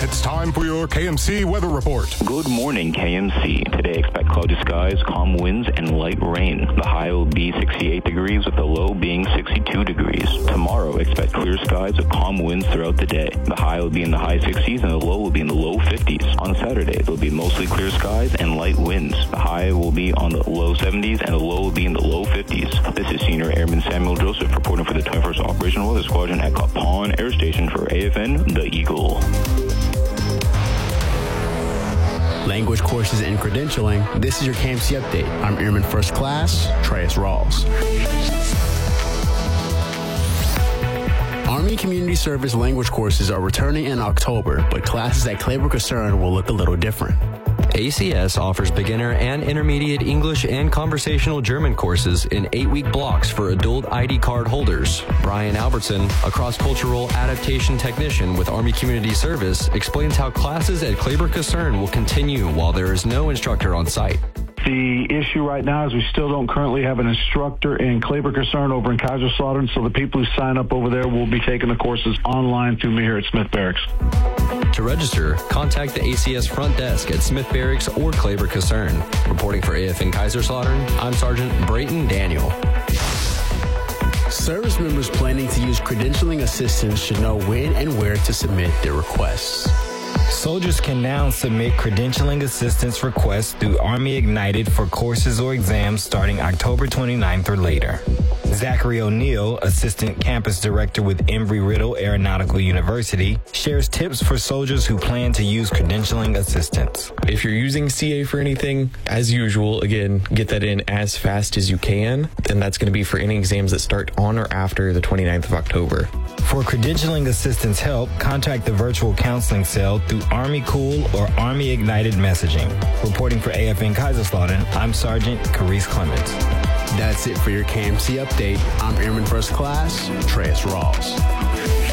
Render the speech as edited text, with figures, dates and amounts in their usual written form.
It's time for your KMC weather report. Good morning, KMC. Today expect cloudy skies, calm winds, and light rain. The high will be 68 degrees with the low being 62 degrees. Tomorrow expect clear skies with calm winds throughout the day. The high will be in the high 60s and the low will be in the low 50s. On Saturday, it will be mostly clear skies and light winds. The high will be on the low 70s and the low will be in the low 50s. This is Senior Airman Samuel Joseph reporting for the 21st Operational Weather Squadron at Kapon Air Station for AFN, The Eagle. Language courses and credentialing. This is your KMC update. I'm Airman First Class, Trace Rawls. Army Community Service language courses are returning in October, but classes at Claiborne Caserne will look a little different. ACS offers beginner and intermediate English and conversational German courses in 8-week blocks for adult ID card holders. Brian Albertson, a cross-cultural adaptation technician with Army Community Service, explains how classes at Claiborne Caserne will continue while there is no instructor on site. The issue right now is we still don't currently have an instructor in Claiborne Caserne over in Kaiserslautern, so the people who sign up over there will be taking the courses online through me here at Smith Barracks. To register, contact the ACS front desk at Smith Barracks or Claiborne Caserne. Reporting for AFN Kaiserslautern, I'm Sergeant Brayton Daniel. Service members planning to use credentialing assistance should know when and where to submit their requests. Soldiers can now submit credentialing assistance requests through Army Ignited for courses or exams starting October 29th or later. Zachary O'Neill, Assistant Campus Director with Embry-Riddle Aeronautical University, shares tips for soldiers who plan to use credentialing assistance. If you're using CA for anything, as usual, again, get that in as fast as you can, and that's going to be for any exams that start on or after the 29th of October. For credentialing assistance help, contact the virtual counseling cell through Army Cool or Army Ignited messaging. Reporting for AFN Kaiserslautern, I'm Sergeant Carice Clements. That's it for your KMC update. I'm Airman First Class, Trace Rawls.